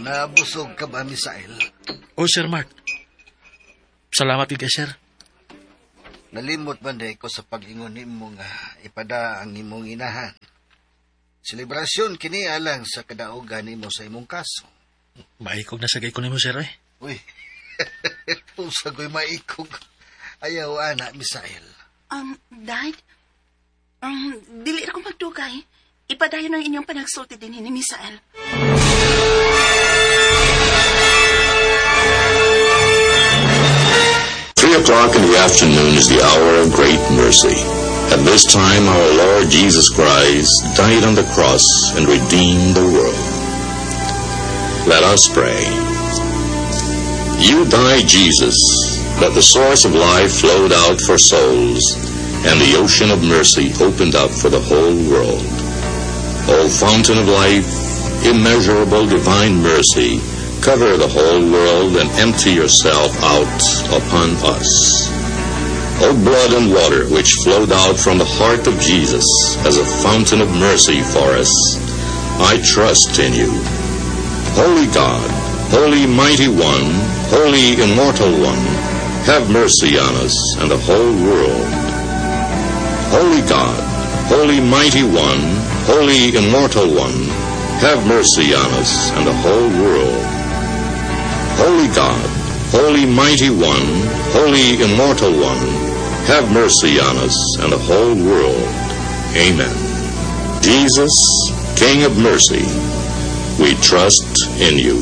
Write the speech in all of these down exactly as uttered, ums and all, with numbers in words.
Nabusog ka ba, Misael? Oh, Sir Mark. Salamat ka, sir. Nalimot man day ko sa pag-ingon nimo nga ipada ang imong inahan. Selebrasyon kini alang sa kadaugan nimo sa imong kaso. Maikog na sagay ko nimo, sir, eh. Uy, pusagoy maikog. Ayaw, anak, Misael. Um, Dad? Um, dili ako magdugay. Ipadayon ang inyong panagsulti din ni Misael. Three o'clock in the afternoon is the hour of great mercy. At this time, our Lord Jesus Christ died on the cross and redeemed the world. Let us pray. You died, Jesus, that the source of life flowed out for souls, and the ocean of mercy opened up for the whole world. O fountain of life, immeasurable divine mercy, cover the whole world and empty yourself out upon us. O blood and water which flowed out from the heart of Jesus as a fountain of mercy for us, I trust in you. Holy God, Holy Mighty One, Holy Immortal One, have mercy on us and the whole world. Holy God, Holy Mighty One, Holy Immortal One, have mercy on us and the whole world. Holy God, Holy Mighty One, Holy Immortal One, have mercy on us and the whole world. Amen. Jesus, King of mercy, we trust in you.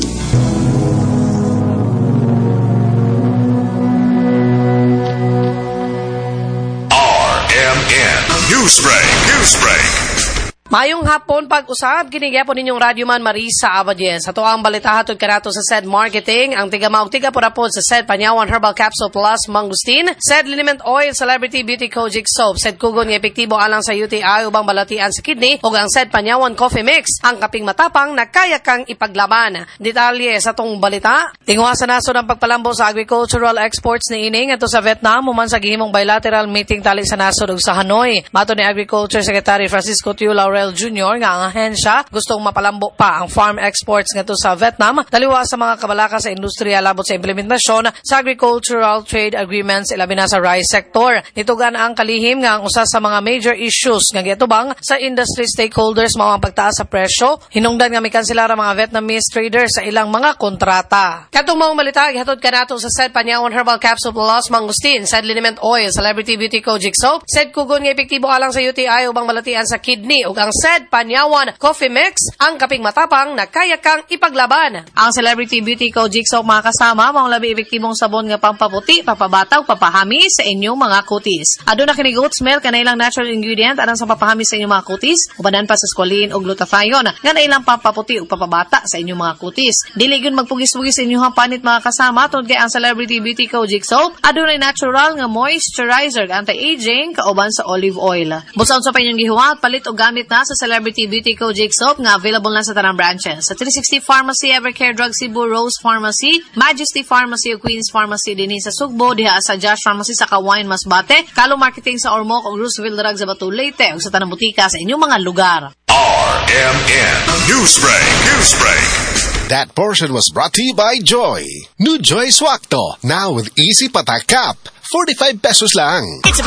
R M N Newsbreak, Newsbreak. Mayong hapon pag-usab, kinigapon ninyong Radyo Man Marisa Abadies. Ato ang balitahatod kanato sa S E D Marketing, ang tigamaog tiga porapod sa S E D Panyawan Herbal Capsule Plus Mangustin, S E D Liniment Oil Celebrity Beauty Kojic Soap, S E D Kugon nga epektibo alang sa U T I ubang balatian sa kidney, ug ang S E D Panyawan Coffee Mix, ang kaping matapang na kaya kang ipaglaban. Detalye sa tong balita, tinguha sa naso ng pagpalambo sa agricultural exports ni ining ato sa Vietnam, human sa gihimong bilateral meeting tali sa naso ug sa Hanoi. Mato ni Agriculture Secretary Francisco Tiu Laurel Junior nga ang ahensya gustong mapalambo pa ang farm exports ngadto sa Vietnam taliwa sa mga kabalaka sa industriya labot sa implementasyon sa agricultural trade agreements ilabi na sa rice sector. Nitugan ang kalihim nga ang usa sa mga major issues nga giatubang sa industry stakeholders mao ang pagtaas sa presyo, hinungdan nga mikanselar ang mga Vietnamese traders sa ilang mga kontrata. Katong mga balita gihatod kanato sa S E D Panyawan Herbal Capsule Plus Mangustin, S E D Liniment Oil Celebrity Beauty Kojic Soap, S E D Kugon nga epektibo alang sa U T I ubang balatian sa kidney ug ang S E D Panyawan Coffee Mix, ang kaping matapang na kaya kang ipaglaban. Ang Celebrity Beauty Kojic Soap mga kasama, mga labi epektibong sabon nga pampaputi, papabataw, papahami sa inyong mga kutis. Aduna kini goat's milk nga nailang natural ingredient anang sa papahami sa inyong mga kutis, ubanan pa sa squalene o glutathione nga nailang pampaputi o papabata sa inyong mga kutis. Dili gyud magpugis-pugis sa inyong panit mga kasama tungod kay ang Celebrity Beauty Kojic Soap adunay natural nga moisturizer, anti-aging kauban sa olive oil. Busaon sa pa inyong gihuwat, palit o gamit na sa Celebrity Beauty Kojic Soap nga available na sa tanang branches. Sa three sixty Pharmacy, Evercare Drug Cebu, Rose Pharmacy, Majesty Pharmacy o Queen's Pharmacy din sa Sugbo, diha sa Josh Pharmacy sa Kawain Masbate, Kalo Marketing sa Ormoc o Roosevelt Drug sa Batu Leyte o sa tanang butika sa inyong mga lugar. R M N Newsbreak, Newsbreak. That portion was brought to you by Joy. New Joy Swakto, now with easy patak cap. forty-five pesos lang.